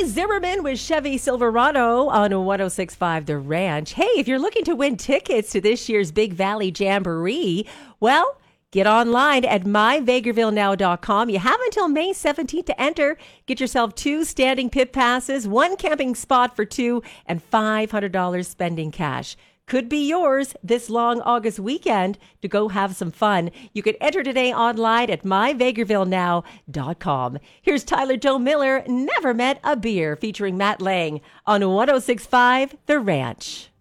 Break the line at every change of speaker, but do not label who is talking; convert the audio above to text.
Zimmerman with Chevy Silverado on 1065 The Ranch. Hey, if you're looking to win tickets to this year's Big Valley Jamboree, well, get online at myvegrevillenow.com. You have until May 17th to enter. Get yourself 2 standing pit passes, 1 camping spot for 2, and $500 spending cash. Could be yours this long August weekend to go have some fun. You can enter today online at myvegrevillenow.com. Here's Tyler Joe Miller, Never Met a Beer, featuring Matt Lang on 1065 The Ranch.